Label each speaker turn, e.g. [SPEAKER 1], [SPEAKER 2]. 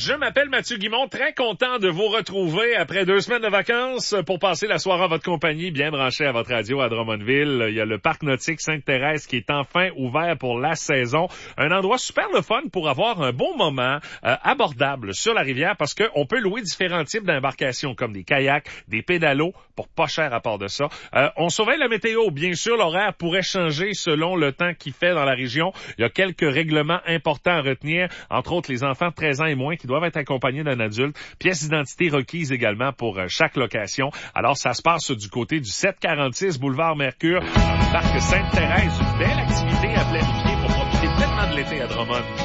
[SPEAKER 1] Je m'appelle Mathieu Guimond, très content de vous retrouver après 2 semaines de vacances pour passer la soirée en votre compagnie, bien branché à votre radio à Drummondville. Il y a le parc nautique Sainte-Thérèse qui est enfin ouvert pour la saison. Un endroit super le fun pour avoir un bon moment abordable sur la rivière parce qu'on peut louer différents types d'embarcations comme des kayaks, des pédalos pour pas cher à part de ça. On surveille la météo. Bien sûr, l'horaire pourrait changer selon le temps qu'il fait dans la région. Il y a quelques règlements importants à retenir, entre autres les enfants de 13 ans et moins qui doivent être accompagnés d'un adulte. Pièces d'identité requises également pour chaque location. Alors, ça se passe du côté du 746 boulevard Mercure, dans le parc Sainte-Thérèse. Une belle activité à planifier pour profiter pleinement de l'été à Drummond.